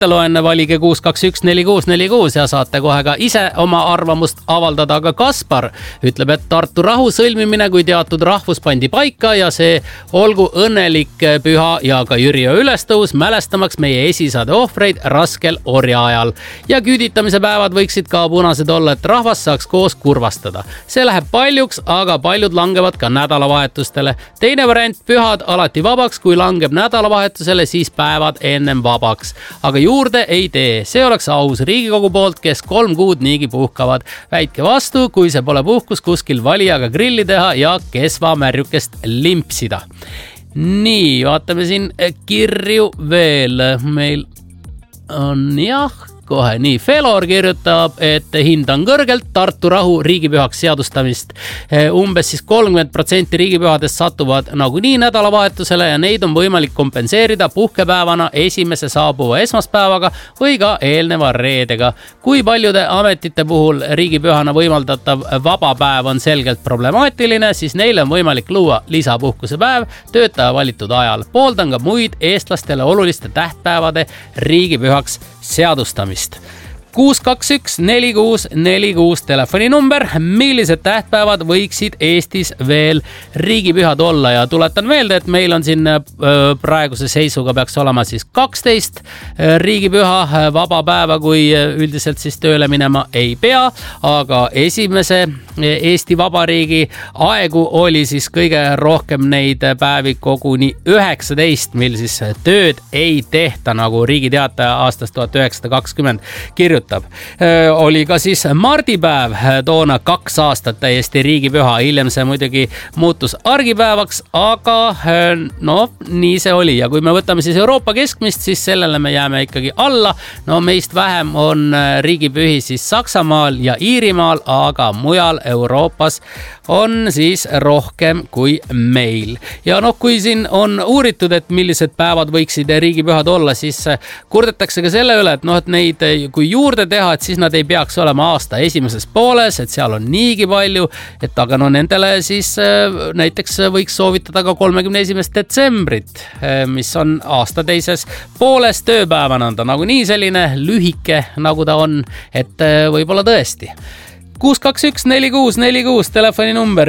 loen, valige 6214646 ja saate kohe ka ise oma arvamust avaldada, aga Kaspar ütleb, et Tartu rahu sõlmimine kui teatud rahvus pandi paika ja see olgu õnnelik püha ja ka Jüriö ülestõus mälestamaks meie esiisade ohvreid raskel orjaajal. Ja küüditamise päevad võiksid ka punased olla, et rahvas saaks koos kurvastada. See läheb paljuks, aga paljud langevad ka nädalavahetustele. Teine variant, pühad alati vabaks, kui langeb nädalavahetusele, siis päevad ennem vabaks. Aga juurde ei tee. See oleks aus Riigikogu poolt, kes 3 kuud niigi puhkavad. Väitke vastu, kui see pole puhkus kuskil valijaga grilli teha ja kesvamärjukest limpsida. Nii, vaatame siin kirju veel. Meil on kohe nii. Felor kirjutab, et hindan kõrgelt Tartu rahu riigipühaks seadustamist. Umbes siis 30% riigipühadest satuvad nagunii nädalavahetusele ja neid on võimalik kompenseerida puhkepäevana esimese saabuva esmaspäevaga või ka eelneva reedega. Kui paljude ametite puhul riigipühana võimaldatav vaba päev on selgelt problemaatiline, siis neile on võimalik luua lisapuhkuse päev töötaja valitud ajal. Pooldan ka muid eestlastele oluliste tähtpäevade riigipühaks seadustamist. 6214646 telefoninumber. Millised tähtpäevad võiksid Eestis veel riigipühad olla ja tuletan meelde, et meil on siin praeguse seisuga peaks olema siis 12 riigipüha vaba päeva, kui üldiselt siis tööle minema ei pea, aga esimese Eesti Vabariigi aegu oli siis kõige rohkem neid päevi koguni 19, mil siis tööd ei tehta, nagu Riigi Teataja aastast 1920 kirjutab. Oli ka siis mardipäev toona 2 aastat täiesti riigipüha. Hiljem see muidugi muutus argipäevaks, aga nii see oli. Ja kui me võtame siis Euroopa keskmist, siis sellele me jääme ikkagi alla. Meist vähem on riigipühi siis Saksamaal ja Iirimaal, aga mujal Euroopas on siis rohkem kui meil. Ja kui siin on uuritud, et millised päevad võiksid riigipühad olla, siis kurdetakse ka selle üle, et neid kui juurde teha, et siis nad ei peaks olema aasta esimeses pooles, et seal on niigi palju, et aga nendele siis näiteks võiks soovitada ka 31. detsembrit, mis on aasta teises pooles tööpäevana. On ta nagunii selline lühike, nagu ta on, et võib-olla tõesti. 6214646 telefoninumber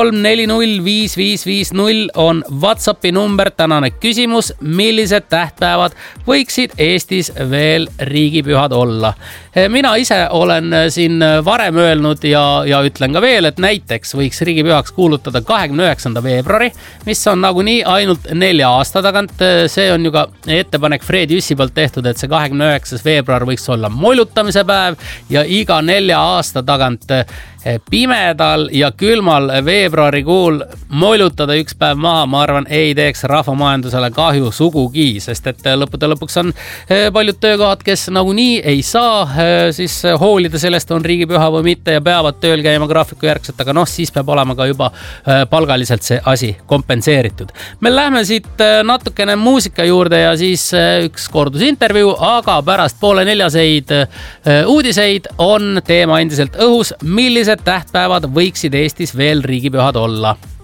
53405550 on WhatsAppi number. Tänane küsimus, millised tähtpäevad võiksid Eestis veel riigipühad olla? Mina ise olen siin varem öelnud ja ütlen ka veel, et näiteks võiks riigipühaks kuulutada 29. veebruari, mis on nagunii ainult 4 aasta tagant. See on ju ka ettepanek Fred Jüssi poolt tehtud, et see 29. veebruar võiks olla molutamise päev ja iga 4 aasta tagant pimedal ja külmal veebruarikuul molutada üks päev maha, ma arvan, ei teeks rahvamajandusele kahju sugugi, sest et lõppude lõpuks on paljud töökohad, kes nagunii ei saa siis hoolida sellest, on riigipüha või mitte ja peavad tööl käima graafiku järgselt, aga siis peab olema ka juba palgaliselt see asi kompenseeritud. Me lähme siit natukene muusika juurde ja siis üks kordusintervjuu, aga pärast 3:30 uudiseid on teema endiselt õhus. Millised tähtpäevad võiksid Eestis veel riigipühad olla?